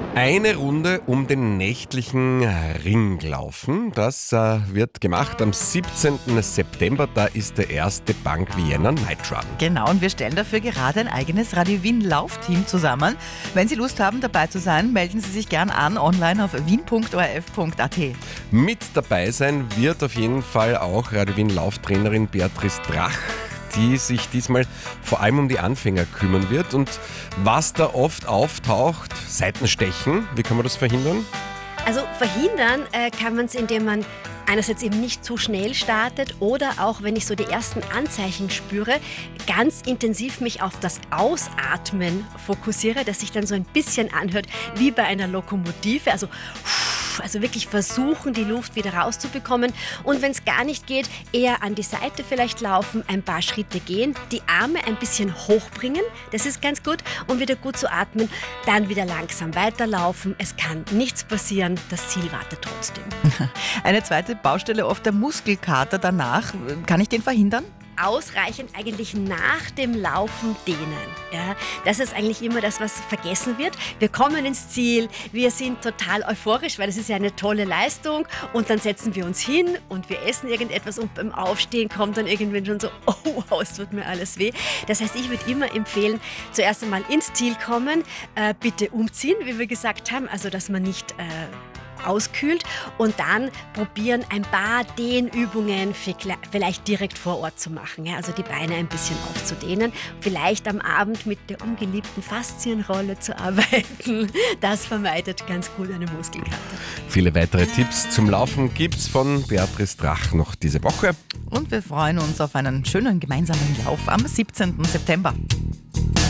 Eine Runde um den nächtlichen Ringlaufen. Das wird gemacht am 17. September. Da ist der erste Bank Vienna Night Run. Genau, und wir stellen dafür gerade ein eigenes Radio Wien Laufteam zusammen. Wenn Sie Lust haben, dabei zu sein, melden Sie sich gern an online auf wien.orf.at. Mit dabei sein wird auf jeden Fall auch Radio Wien Lauftrainerin Beatrice Drach, die sich diesmal vor allem um die Anfänger kümmern wird. Und was da oft auftaucht, Seitenstechen, wie kann man das verhindern? Also verhindern kann man es, indem man einerseits eben nicht zu schnell startet oder auch, wenn ich so die ersten Anzeichen spüre, ganz intensiv mich auf das Ausatmen fokussiere, dass sich dann so ein bisschen anhört wie bei einer Lokomotive, also wirklich versuchen, die Luft wieder rauszubekommen. Und wenn es gar nicht geht, eher an die Seite vielleicht laufen, ein paar Schritte gehen, die Arme ein bisschen hochbringen, das ist ganz gut, um wieder gut zu atmen, dann wieder langsam weiterlaufen. Es kann nichts passieren, das Ziel wartet trotzdem. Eine zweite Baustelle, oft der Muskelkater danach. Kann ich den verhindern? Ausreichend eigentlich nach dem Laufen dehnen. Ja, das ist eigentlich immer das, was vergessen wird. Wir kommen ins Ziel, wir sind total euphorisch, weil das ist ja eine tolle Leistung, und dann setzen wir uns hin und wir essen irgendetwas und beim Aufstehen kommt dann irgendwann schon so, oh wow, es tut mir alles weh. Das heißt, ich würde immer empfehlen, zuerst einmal ins Ziel kommen, bitte umziehen, wie wir gesagt haben, also dass man nicht auskühlt, und dann probieren, ein paar Dehnübungen vielleicht direkt vor Ort zu machen. Ja, also die Beine ein bisschen aufzudehnen, vielleicht am Abend mit der ungeliebten Faszienrolle zu arbeiten. Das vermeidet ganz gut eine Muskelkater. Viele weitere Tipps zum Laufen gibt's von Beatrice Drach noch diese Woche. Und wir freuen uns auf einen schönen gemeinsamen Lauf am 17. September.